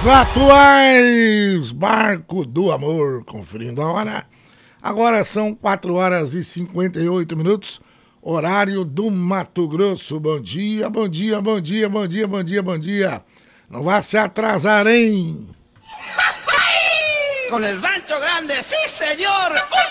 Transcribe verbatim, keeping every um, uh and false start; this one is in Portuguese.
Os atuais Barco do Amor, conferindo a hora. Agora são quatro horas e cinquenta e oito minutos, horário do Mato Grosso. Bom dia, bom dia, bom dia, bom dia, bom dia, bom dia. Não vá se atrasar, hein? Con el Rancho Grande, sí, señor.